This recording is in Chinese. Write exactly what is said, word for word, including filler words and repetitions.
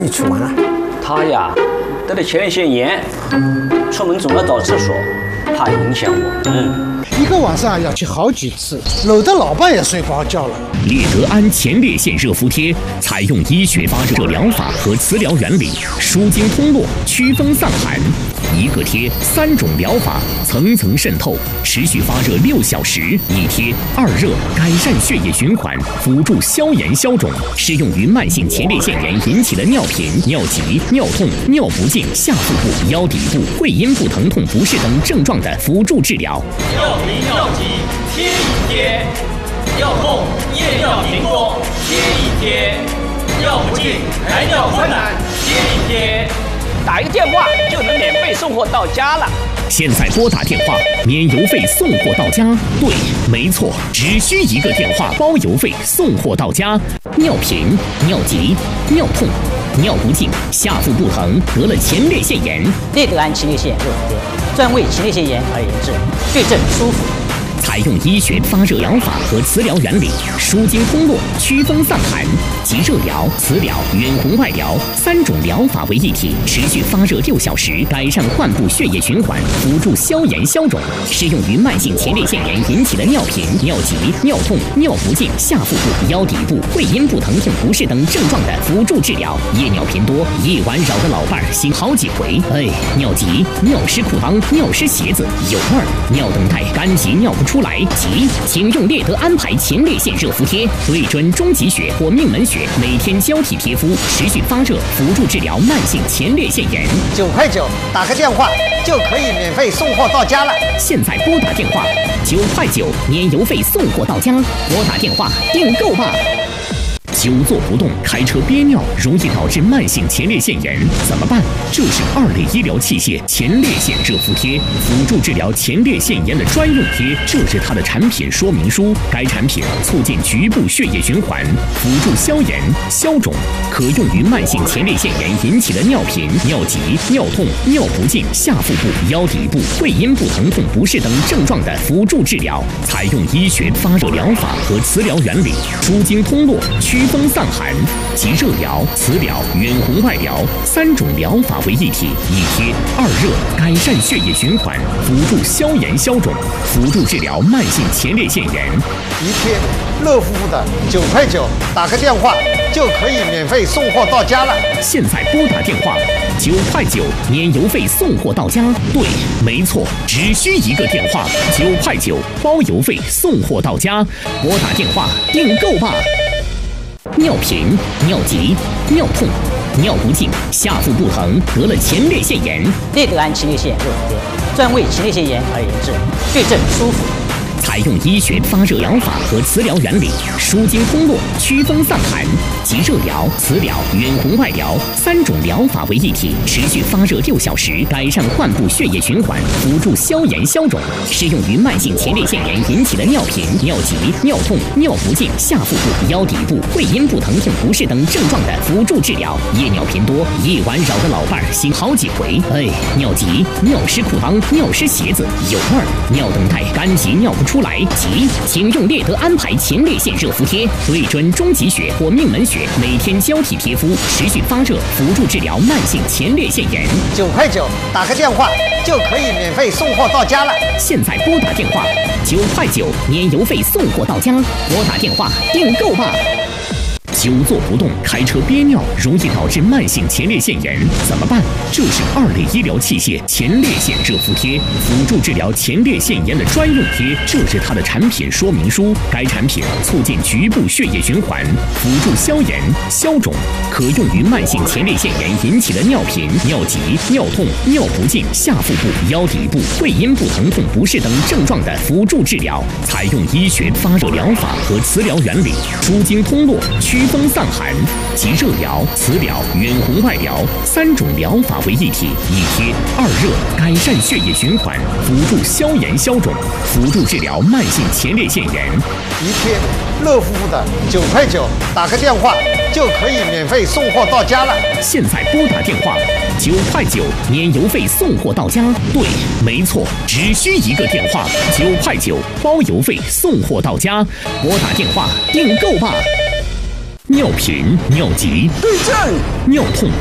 你出门了？ 他呀，得了前列腺炎，出门总要找厕所，怕影响我。嗯， 一个晚上要去好几次，搂得老伴也睡不着觉了。 列德安前列腺热敷贴采用医学发热疗法和磁疗原理，舒筋通络，祛风散寒。一个贴三种疗法，层层渗透，持续发热六小时。一贴二热，改善血液循环，辅助消炎消肿，适用于慢性前列腺炎引起的尿频、尿急、尿痛、尿不尽、下腹部、腰底部、会阴部疼痛不适等症状的辅助治疗。 尿频尿急贴一贴，尿痛夜尿频多贴一贴，尿不尽排尿困难贴一贴。 打一个电话就能免费送货到家了。 现在拨打电话，免邮费送货到家。对，没错，只需一个电话，包邮费送货到家。尿频、尿急、尿痛、尿不尽、下腹部疼，得了前列腺炎， 列德安前列腺热敷贴，专为前列腺炎而研制，对症舒服。 采用医学发热疗法和磁疗原理，舒筋通络，祛风散寒，集热疗、磁疗、远红外疗三种疗法为一体，持续发热六小时，改善患部血液循环，辅助消炎消肿，适用于慢性前列腺炎引起的尿频、尿急、尿痛、尿不尽、下腹部、腰底部、会阴部疼痛不适等症状的辅助治疗。夜尿频多，夜晚扰得老伴儿醒好几回。哎，尿急、尿湿裤裆、尿湿鞋子有味儿，尿等待干急尿不出来急，请用列德安排前列腺热敷贴，对准中极穴或命门穴，每天交替贴敷，持续发热，辅助治疗慢性前列腺炎。 九块九，打个电话就可以免费送货到家了。 现在拨打电话，九块九，免邮费送货到家。拨打电话订购吧。久坐不动，开车憋尿，容易导致慢性前列腺炎，怎么办？就是二类医疗器械前列腺热敷贴，辅助治疗前列腺炎的专用贴，这是它的产品说明书。该产品促进局部血液循环，辅助消炎消肿，可用于慢性前列腺炎引起的尿频、尿急、尿痛、尿不尽、下腹部、腰底部、会阴部疼痛不适等症状的辅助治疗。采用医学发热疗法和磁疗原理，舒筋通络，祛风散寒，集热疗、磁疗、远红外疗三种疗法为一体，一贴二热，改善血液循环，辅助消炎消肿，辅助治疗慢性前列腺炎。 一贴热敷敷的，九块九，打个电话就可以免费送货到家了。 现在拨打电话，九块九，免邮费送货到家。对，没错，只需一个电话，九块九，包邮费送货到家。拨打电话订购吧。尿频、尿急、尿痛、尿不尽、下腹部疼，得了前列腺炎， 列德安前列腺热敷贴，专为前列腺炎而研制，对症舒服。 采用医学发热疗法和磁疗原理，舒筋通络，祛风散寒，集热疗、磁疗、远红外疗三种疗法为一体，持续发热六小时，改善患部血液循环，辅助消炎消肿，适用于慢性前列腺炎引起的尿频、尿急、尿痛、尿不尽、下腹部、腰底部、会阴部疼痛不适等症状的辅助治疗。夜尿频多，夜晚扰得老伴儿醒好几回。哎，尿急、尿湿裤裆、尿湿鞋子有味儿，尿等待干急尿不出来急，请用列德安排前列腺热敷贴，对准中极穴或命门穴，每天交替贴敷，持续发热，辅助治疗慢性前列腺炎。 九块九，打个电话就可以免费送货到家了。 现在拨打电话，九块九，免邮费送货到家。拨打电话订购吧。久坐不动，开车憋尿，容易导致慢性前列腺炎，怎么办？就是二类医疗器械前列腺热敷贴，辅助治疗前列腺炎的专用贴，这是它的产品说明书。该产品促进局部血液循环，辅助消炎消肿，可用于慢性前列腺炎引起的尿频、尿急、尿痛、尿不尽、下腹部、腰底部、会阴部疼痛不适等症状的辅助治疗。采用医学发热疗法和磁疗原理，舒筋通络，祛风散寒，集热疗、磁疗、远红外疗三种疗法为一体，一贴二热，改善血液循环，辅助消炎消肿，辅助治疗慢性前列腺炎。 一贴热敷敷的，九块九，打个电话就可以免费送货到家了。 现在拨打电话，九块九，免邮费送货到家。对，没错，只需一个电话，九块九，包邮费送货到家。拨打电话订购吧。 尿频、尿急、 地震、 尿痛、